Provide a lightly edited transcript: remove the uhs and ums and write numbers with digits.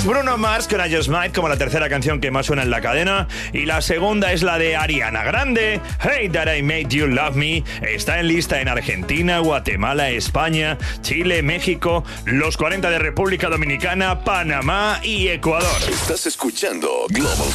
es Bruno Mars con I Just Might como la tercera canción que más suena en la cadena. Y la segunda es la de Ariana Grande, Hey That I Made You Love Me. Está en lista en Argentina, Guatemala, España, Chile, México, los 40 de República Dominicana, Panamá y Ecuador. Estás escuchando Global